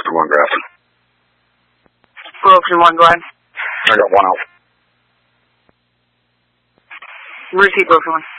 Broken 1, Grafton. Broken 1, go ahead. I got 1 out. Repeat Broken 1.